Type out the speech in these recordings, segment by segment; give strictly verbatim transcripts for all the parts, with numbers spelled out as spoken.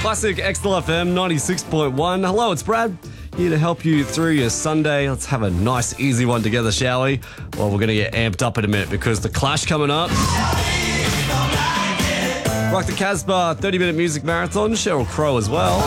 Classic X L F M ninety-six point one. Hello, it's Brad, here to help you through your Sunday. Let's have a nice, easy one together, shall we? Well, we're going to get amped up in a minute because the Clash coming up. Rock the Casbah thirty-minute music marathon. Sheryl Crow as well.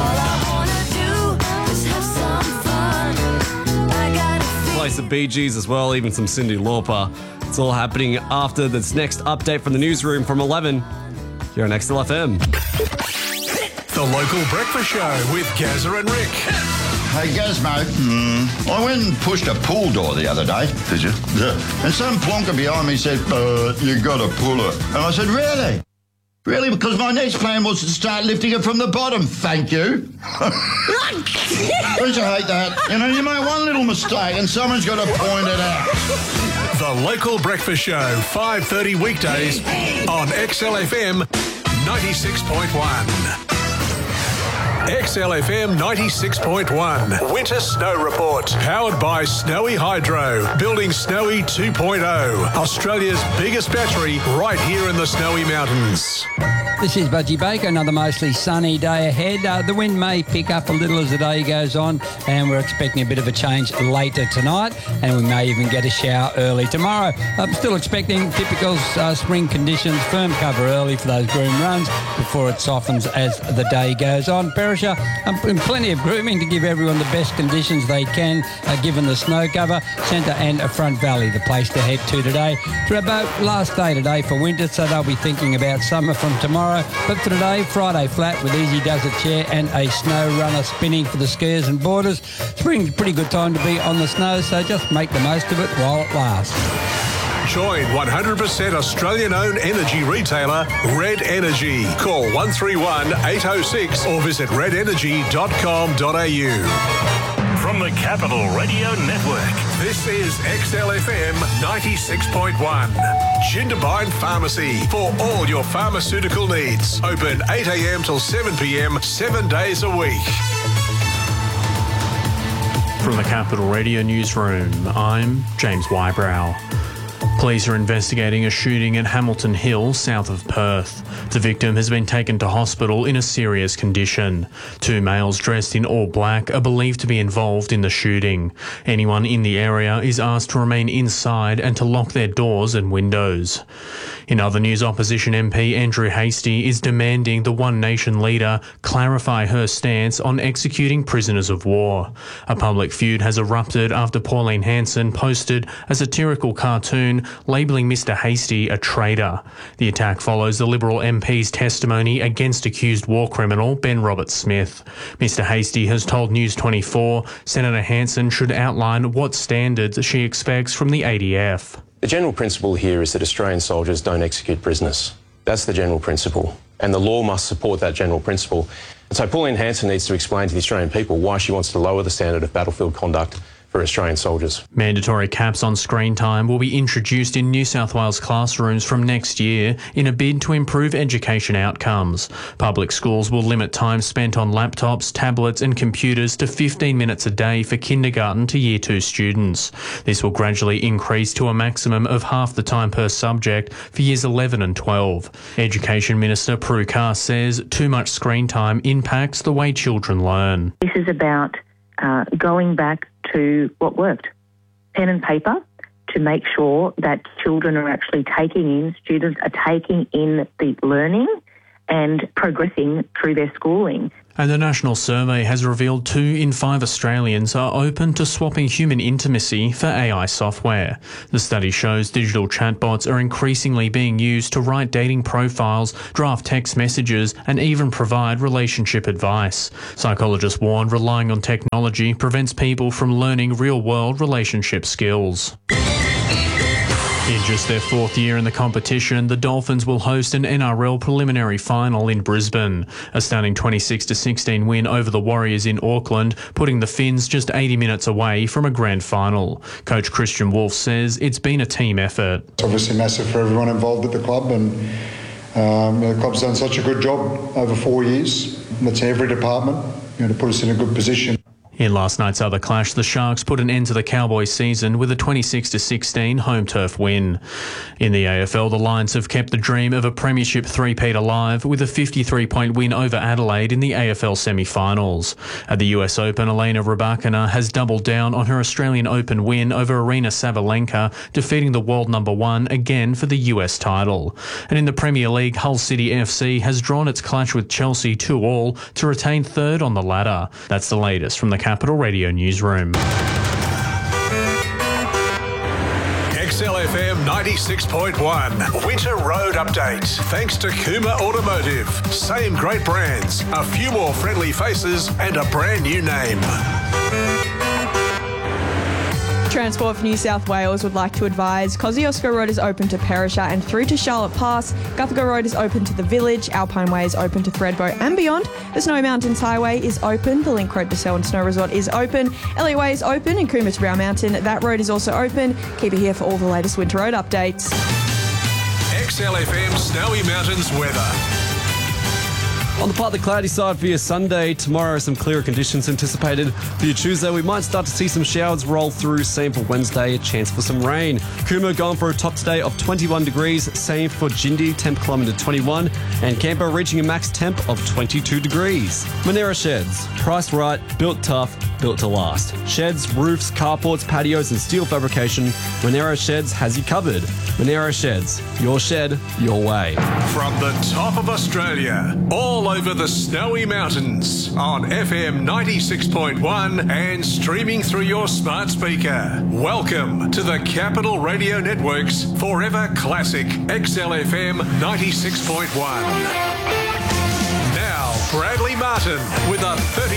Play some Bee Gees as well, even some Cyndi Lauper. It's all happening after this next update from the newsroom from eleven here on X L F M. The local breakfast show with Gazza and Rick. Hey, Gazmo, mm, I went and pushed a pool door the other day. Did you? Yeah. And some plonker behind me said, uh, you got to pull it. And I said, really? Really? Because my next plan was to start lifting it from the bottom, thank you. Don't you hate that? You know, you make one little mistake and someone's got to point it out. The local breakfast show, five thirty weekdays on X L F M ninety-six point one. X L F M ninety-six point one. Winter Snow Report. Powered by Snowy Hydro. Building Snowy two point oh. Australia's biggest battery right here in the Snowy Mountains. This is Budgie Baker. Another mostly sunny day ahead. Uh, the wind may pick up a little as the day goes on, and we're expecting a bit of a change later tonight, and we may even get a shower early tomorrow. I'm still expecting typical uh, spring conditions, firm cover early for those groom runs before it softens as the day goes on. Perisher, um, plenty of grooming to give everyone the best conditions they can, uh, given the snow cover. Centre and Front Valley, the place to head to today. For about last day today for winter, so they'll be thinking about summer from tomorrow. But for today, Friday flat with Easy Does It chair and a snow runner spinning for the skiers and boarders. Spring's a pretty good time to be on the snow, so just make the most of it while it lasts. Join one hundred percent Australian-owned energy retailer Red Energy. Call one three one, eight oh six or visit red energy dot com dot a u. From the Capital Radio Network, this is X L F M ninety-six point one. Jindabyne Pharmacy for all your pharmaceutical needs. Open eight a m till seven p m, seven days a week. From the Capital Radio Newsroom, I'm James Wybrow. Police are investigating a shooting at Hamilton Hill, south of Perth. The victim has been taken to hospital in a serious condition. Two males dressed in all black are believed to be involved in the shooting. Anyone in the area is asked to remain inside and to lock their doors and windows. In other news, opposition M P Andrew Hastie is demanding the One Nation leader clarify her stance on executing prisoners of war. A public feud has erupted after Pauline Hanson posted a satirical cartoon labelling Mister Hastie a traitor. The attack follows the Liberal M P's testimony against accused war criminal Ben Roberts-Smith. Mister Hastie has told News twenty-four Senator Hanson should outline what standards she expects from the A D F. The general principle here is that Australian soldiers don't execute prisoners. That's the general principle, and the law must support that general principle. And so Pauline Hanson needs to explain to the Australian people why she wants to lower the standard of battlefield conduct for Australian soldiers. Mandatory caps on screen time will be introduced in New South Wales classrooms from next year in a bid to improve education outcomes. Public schools will limit time spent on laptops, tablets and computers to fifteen minutes a day for kindergarten to year two students. This will gradually increase to a maximum of half the time per subject for years eleven and twelve. Education Minister Prue Carr says too much screen time impacts the way children learn. This is about uh, going back to what worked, pen and paper, to make sure that children are actually taking in, students are taking in the learning and progressing through their schooling. And the national survey has revealed two in five Australians are open to swapping human intimacy for A I software. The study shows digital chatbots are increasingly being used to write dating profiles, draft text messages, and even provide relationship advice. Psychologists warn relying on technology prevents people from learning real-world relationship skills. In just their fourth year in the competition, the Dolphins will host an N R L preliminary final in Brisbane. A stunning twenty-six to sixteen win over the Warriors in Auckland, putting the Finns just eighty minutes away from a grand final. Coach Christian Wolf says it's been a team effort. It's obviously massive for everyone involved at the club, and um, the club's done such a good job over four years. That's every department, you know, to put us in a good position. In last night's other clash, the Sharks put an end to the Cowboys season with a twenty-six to sixteen home turf win. In the A F L, the Lions have kept the dream of a premiership three-peat alive with a fifty-three point win over Adelaide in the A F L semi-finals. At the U S Open, Elena Rybakina has doubled down on her Australian Open win over Arina Sabalenka, defeating the world number one again for the U S title. And in the Premier League, Hull City F C has drawn its clash with Chelsea two all to retain third on the ladder. That's the latest from the Capital Radio newsroom. X L F M ninety-six point one Winter Road Update. Thanks to Kuma Automotive. Same great brands, a few more friendly faces and a brand new name. Transport for New South Wales would like to advise Kosciuszko Road is open to Perisher and through to Charlotte Pass. Guthago Road is open to the Village. Alpine Way is open to Thredbo and beyond. The Snowy Mountains Highway is open. The Link Road to Selwyn Snow Resort is open. Elliot Way is open and Coombe to Brown Mountain. That road is also open. Keep it here for all the latest winter road updates. X L F M Snowy Mountains weather. On the partly cloudy side for your Sunday, tomorrow some clearer conditions anticipated. For your Tuesday, we might start to see some showers roll through. Same for Wednesday, a chance for some rain. Cooma going for a top today of twenty-one degrees. Same for Jindy, temp climbing to twenty-one. And Canberra reaching a max temp of twenty-two degrees. Monera Sheds, priced right, built tough, built to last. Sheds, roofs, carports, patios and steel fabrication. Monera Sheds has you covered. Monera Sheds, your shed, your way. From the top of Australia, all over the Snowy Mountains on F M ninety-six point one and streaming through your smart speaker. Welcome to the Capital Radio Network's Forever Classic X L F M ninety-six point one. Now, Bradley Martin with a thirty